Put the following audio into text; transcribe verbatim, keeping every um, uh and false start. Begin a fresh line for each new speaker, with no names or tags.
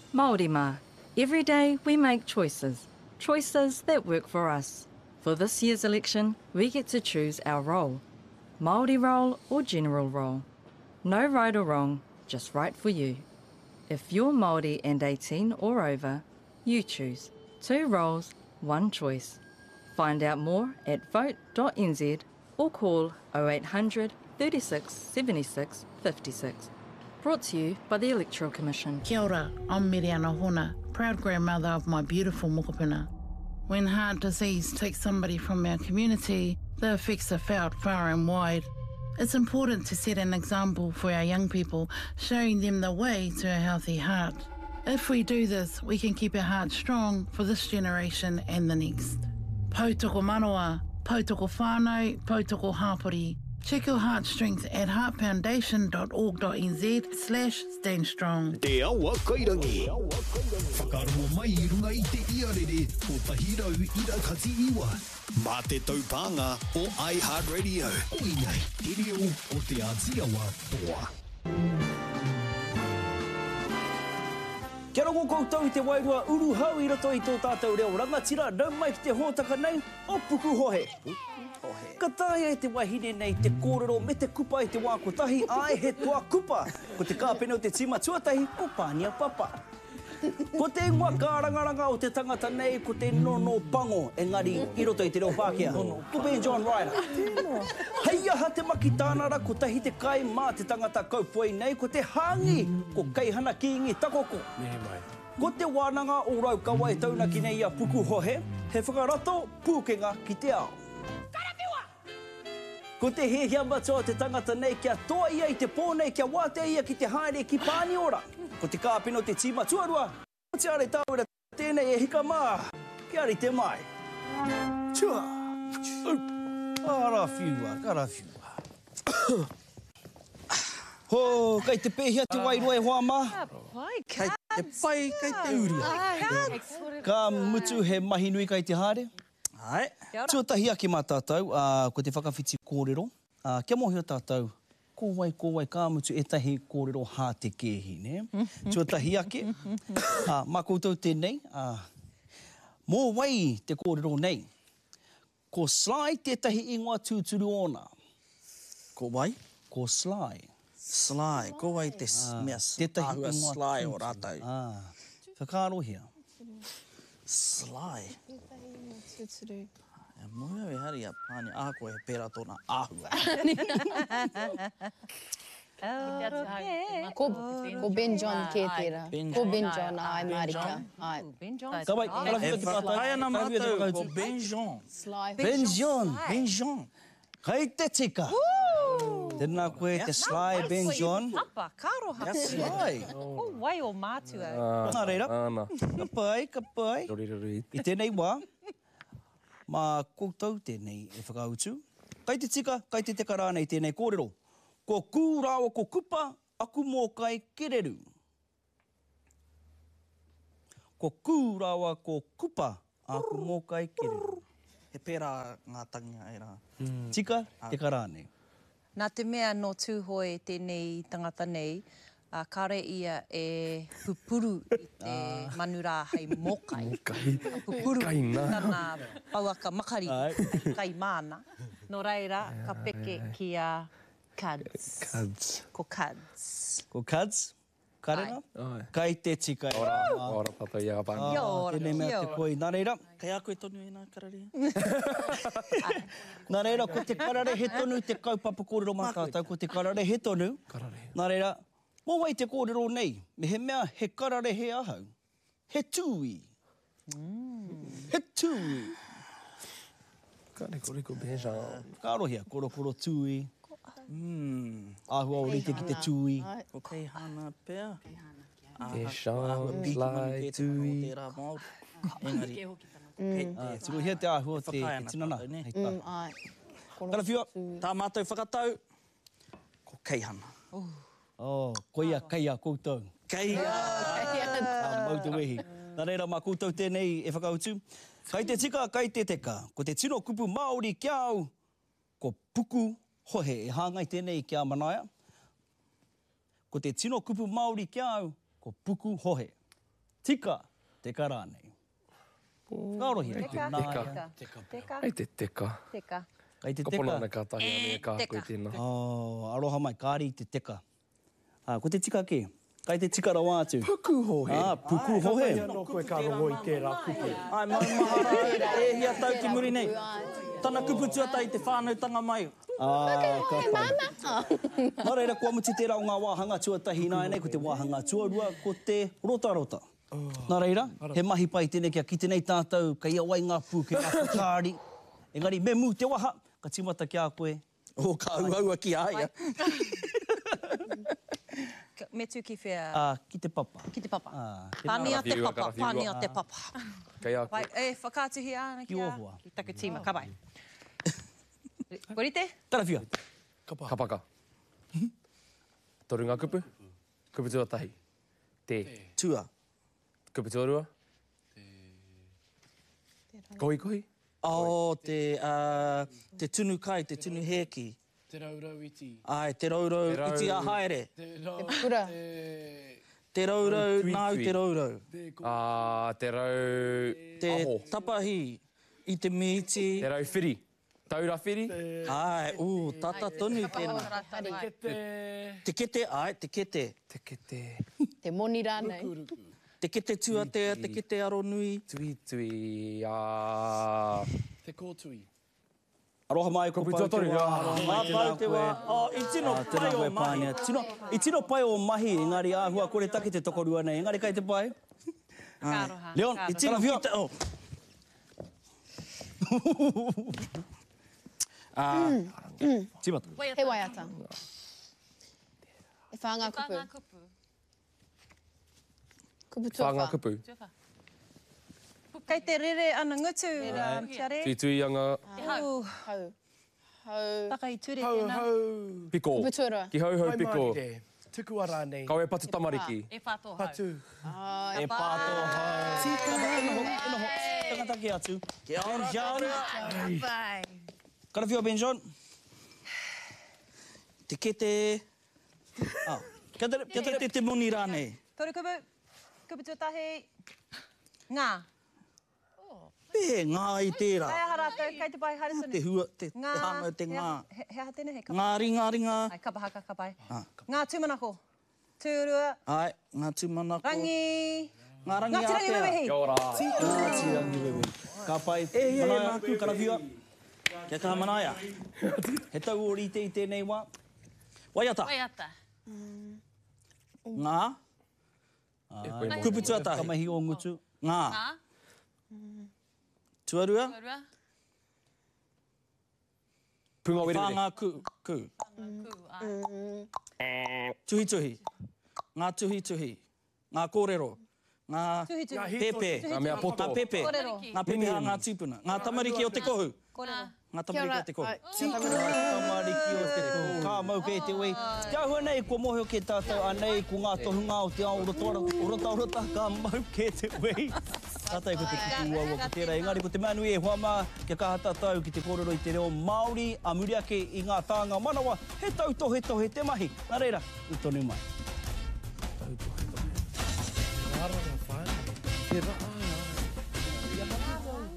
Māori mā. Every day we make choices. Choices that work for us. For this year's election, we get to choose our role. Māori role or general role. No right or wrong, just right for you. If you're Māori and eighteen or over, you choose. Two roles, one choice. Find out more at vote dot n z or call oh eight hundred, thirty-six, seventy-six, fifty-six. Brought to you by the Electoral Commission.
Kia ora, I'm Miriana Hona, proud grandmother of my beautiful mokopuna. When heart disease takes somebody from our community, the effects are felt far and wide. It's important to set an example for our young people, showing them the way to a healthy heart. If we do this, we can keep our heart strong for this generation and the next. Pautoko manoa, pautoko whānau, pautoko hāpori. Check your heart strength at heartfoundation dot org dot n z slash stand strong.
Te awa kairangi. Whakaroa mai I runga I te iarere o tahirau ira kati iwa. Mā te taupanga o iHeartRadio. Oinei, te reo o te Ātiawa toa.
Kia ora koutou I te wairua uru hau I roto I tō tātou reo rangatira, nau mai ki te hōtaka nei, o puku hohe. Ka tāia I te wahine nei te kōrero me te kupa I te wā kotahi, ai he toa kupa. Ko te kāpene o te tima tuatahi, ko pānia papa. Ko te ingoa kārangaranga o te tangata nei, ko te nono pango, engari I roto I te reo Pākehā. Ko Ben John Ryder. Hei aha te maki tānara, ko tahi te kai mā te tangata kaupoi nei, ko te hāngi, ko Kaihana Kiingi Takoko. Ko te wānanga o Raukawa e taunaki nei a puku hohe, he whakarato pūkenga ki te ao. Ko te hehia matua te tangata nei kia toa ia I te pōnei kia wātea ia ki te haere ki pāni ora. Ko te kāpino te tima tuarua. Ko te are tāwera tēnei e hika mā. Kia ari te mai. Tua. Karawhiua, karawhiua. Ho, kai te pēhia te wairua e hoa mā. Kai te pai, kai te uria. Ka mutu he mahi nui kai te haere. Ai. Tuatahi ake mā tātou, uh, ko te whakawhiti kōrero. Uh, kia mohi o tātou, ko wai, ko wai, kā mutu e tahi kōrero hā te kēhi, ne? Tuatahi ake. uh, mā koutou tēnei, uh, mō wai te kōrero nei. Ko Sly tētahi ingoa tūturu ona. Ko wai? Ko Sly.
Sly, ko wai te
uh,
mea ahua Sly o rātou.
Ah, whakaarohia.
Sly.
Tūturu.
E moe e hari a pāni a koe he pēra tōna āhua.
Ko, ko Ben John kē tērā. Ko Ben John ai Marika. Ai.
Ka wai, karawhiua te pātai.
Hai ana mātou, ko Ben John.
Ben John.
Ben John.
Kai te tika. Tēnā koe te Sly Ben John.
Papa, karo hapa.
Ka Sly.
O wai o mātua.
Nā reira. Ka pai, ka pai. I tēnei wā. Mā koutou tēnei e whakautu. Kai te tika, kai te teka rānei tēnei kōrero. Ko kūrawa ko kupa, aku mō kai kereru. Ko kūrawa ko kupa, aku mō kai kereru.
He pēra ngā tangia e rā.
Tika, teka rānei.
Nā te mea no tūhoi tēnei tangata nei, uh, kare ia e pupuru I te manura hei mōkai. Mōkai. Pupuru I tana pauaka makari hei kai māna. No reira, ka peke ki a Cuds.
Cuds.
Ko Cuds.
Ko Cuds. Karena? Kai te tika.
Ora, ora papa ia pāngi.
Ia ora,
Tēnei mea te koe. Nā reira.
Kai a koe tonu e nā karare?
Nā reira, ko te karare he tonu te kaupapa kōrero mā tātou, ko te karare he tonu.
Karare.
Nā reira, mō wai te kōrero nei, me he mea he karare he ahau. He tūi. Mm. He tūi.
Ka reko reko beja.
Ka arohia, koro koro tūi.
Mm.
Ahua o rite ki te tūi.
Ko Kaihana pēr.
Beja, Sly, tūi.
Tērā Māori. Engari.
Turu hia te ahua te tinana. Hei tā. Karawhiua.
Tā mātou whakatau. Ko Kaihana.
Oh, koia, kaia, koutou.
Kaia.
Mautu wehi. Nā reira, mā koutou tēnei e whakautu. Kai te tika, kai te teka. Ko te tino kupu Māori kia au. Ko puku hohe e hāngai tēnei kia manaia. Ko te tino kupu Māori kia au. Ko puku hohe. tika, teka rānei. Kaorohi.
Teka,
Teka.
teka. Teka.
Ai te teka.
Teka.
Kai te
Ka
teka.
ponana ka tahi ane e ka koe tēnā.
Oh, aroha mai, kāri i te teka. Ah, ko te tika ke? Kai te tika rawa atu.
Puku hohe.
Ah, puku hohe.
Ai, no koe ka rongo i tērā kupu.
Ai, mai mahara, e hia tau ki muri nei. Tana kupu tuatai te whānautanga mai. Ah, ka pai. Nā reira, kua muti tērā o ngā wāhanga tuatahi nā nei, ko te wāhanga tuarua, ko te rota rota. Nā reira, he mahi pai tēnei kia ki tēnei tātou, ka ia wai ngā pū, ke ngā kāri. Engari, me mū te waha, ka timata ki a koe.
O ka auaua ki aia.
Me tū ki whea.
Ah, ki te papa.
Ki te papa.
Ah,
Pānia te
Karawhiua,
papa,
karawhiua.
pānia te papa.
Kei a
Vai, e, whakātuhi ana ki
Ki
a.
ohua.
Ki taku tīma, ka bai. Korite?
Karawhia.
Ka paka. Toru ngā kupu. Kupu tuatahi. Te.
Tua.
Kupu tuarua. Kohi kohi.
O, te, uh, te tunu kai, te tunu heki.
Te raurau iti.
Ai, te raurau
Te rau-
iti a haere.
Te rau...
Te pura.
Te...
Te raurau,
Tui,
nāu
tui.
te raurau.
Te ko...
Ah, te rau...
Te
Aho.
tapahi, i te miti.
Te rau whiri. Taura whiri.
Ai, ū, tata tonu tēnā.
Ke te...
Te kete, ai, te kete.
Te kete.
Te moni rānei.
Kuruku.
Te kete tuatea, te kete aro nui.
Tui tui. Ah...
Te kōtui.
Aroha mai ko
Kupu
pau te
tuatoru,
wā.
jā.
Aroha mai
Mā
tēnā
pau te
koe.
wā. Oh, i tino
Ah,
pai
tēnā
o
koe
mahi.
pānia. Tino, I tino pai o mahi, engari āhua kore take te tokorua nei. Engari kai te pai.
Kāroha.
Leon,
I tino
Karawhia.
ki te... Oh. Ah,
Timata.
He waiata. E whāngā kupu. Kupu tuawha.
Whāngā kupu.
Kei te rere ana ngutu, um, tiare.
Tui tui anga.
Hau.
Hau. Hau.
Taka i ture
Hau,
tēnā.
hau.
Piko.
Kupu tuarua.
Ki hau hau
Mai
piko.
marire. Tuku ara nei.
Kau e patu tamariki.
E whātō hau.
Patu.
Ah,
E pāto hau. Tika, enoho, enoho. Tangata ki atu.
Kia ora,
Benjon.
Vai.
Karawhia Benjon.
te kete... Ah, kia te, kia te, te, te moni rānei.
Toru kupu. Kupu tuatahi. Ngā.
Pē, ngā i tērā.
Kai aha rātou, kei te pai haere sunu.
Te hua, te,
Ngā.
te hanga, te ngā.
He, he aha tēnei, he kapa.
Ngāri, ngāri, ngā.
Ai, kapa haka, kapa ai.
Ah,
Ngā tūmanako. Tūrua.
Ai, ngā tūmanako.
Rangi.
Ngā rangi
Ngā tirangi
ātea.
wewehi.
Kia ora.
Ngā tirangi wewe. Ka pai.
E, e,
Manaia,
nāku.
Karawhia.
Kia kaha manaia.
He tau o rite i tēnei wā.
Waiata.
Waiata.
Ngā.
E koe mo.
Kupu tuatahi.
Kamahi o ngutu.
Ngā. Tuarua.
Punga werere.
Whāngā ku. Ku. Tuhi tuhi. Ngā tuhi tuhi. Ngā kōrero. Ngā
Tuhi tuhi.
pepe.
Ngā mea poto.
Ngā pepe.
Kōrero.
Ngā pepe a ngā tūpuna. Ngā tamariki o te kohu.
Kōrero.
Ngā
Kia
tamariki
ora.
o te kohu.
Ai,
Tamariki o te kō. Kā mau kei te wei. Kia hua nei, kua mohe o ke tātou anei, ko ngā tohunga o te ao rotora, orota orota, kā mau ke te wei. Tātai ko te kuku au ko tērā. Engari ko te manu e huama, kia kahata tau ki te kōrero i te reo Māori, a muri ake i ngā tāanga manawa, he tau tohe tohe te mahi. Nā reira, i tonu mai.
Te rara whānau. Te rara.